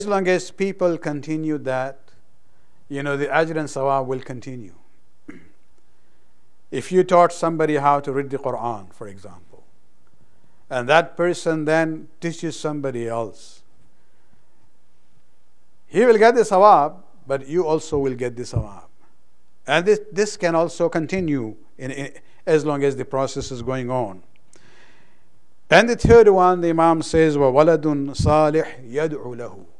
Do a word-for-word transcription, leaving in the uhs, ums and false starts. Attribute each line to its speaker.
Speaker 1: As long as people continue that, you know, the ajr and sawab will continue. If you taught somebody how to read the Quran, for example, and that person then teaches somebody else, he will get the sawab, but you also will get the sawab. And this, this can also continue in, in, as long as the process is going on. And the third one, the Imam says, وَوَلَدٌ صَالِحٌ يَدْعُ لَهُ.